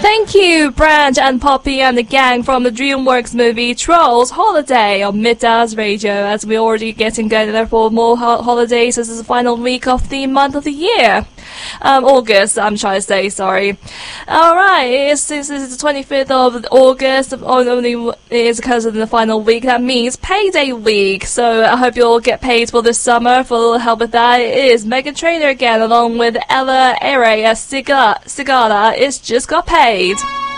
Thank you, Branch and Poppy and the gang from the DreamWorks movie Trolls Holiday on Midda's Radio, as we're already getting together for more holidays. This is the final week of the month of the year. August, I'm trying to say, sorry. Alright, since this is the 25th of August, only is because of the final week, that means payday week. So I hope you all get paid for this summer. For a little help with that, it is Megan Trainor again, along with Ella Ere Sigala. It's just got paid.